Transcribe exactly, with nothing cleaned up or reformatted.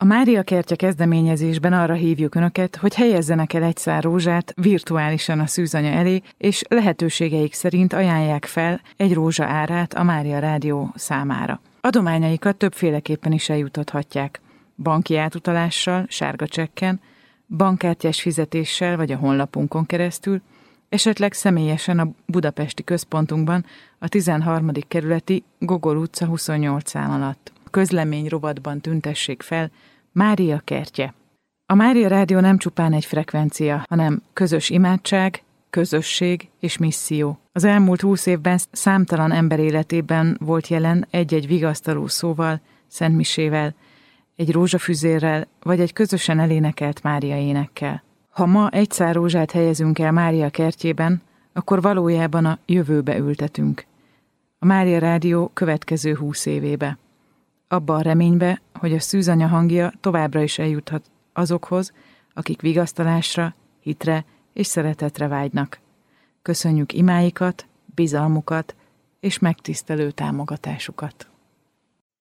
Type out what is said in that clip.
Mária Kertje kezdeményezésben arra hívjuk Önöket, hogy helyezzenek el egy szár rózsát virtuálisan a szűzanya elé, és lehetőségeik szerint ajánlják fel egy rózsa árát a Mária Rádió számára. Adományaikat többféleképpen is eljutathatják. Banki átutalással, sárga csekken, bankkártyás fizetéssel vagy a honlapunkon keresztül, esetleg személyesen a budapesti központunkban, a tizenharmadik kerületi Gogol utca huszonnyolc szám alatt. A közlemény rovatban tüntessék fel Mária Kertje. A Mária Rádió nem csupán egy frekvencia, hanem közös imádság, közösség és misszió. Az elmúlt húsz évben számtalan ember életében volt jelen egy-egy vigasztaló szóval, szentmisével, egy rózsafüzérrel vagy egy közösen elénekelt Mária énekkel. Ha ma egy szár rózsát helyezünk el Mária kertjében, akkor valójában a jövőbe ültetünk. A Mária Rádió következő húsz évébe. Abba a reménybe, hogy a szűzanya hangja továbbra is eljuthat azokhoz, akik vigasztalásra, hitre és szeretetre vágynak. Köszönjük imáikat, bizalmukat és megtisztelő támogatásukat.